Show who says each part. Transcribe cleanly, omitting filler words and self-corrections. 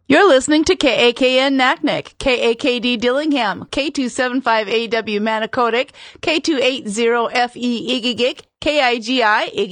Speaker 1: You're listening to KAKN Naknek, KAKD Dillingham, K275AW Manicodic, K280FE Igigik, KIGI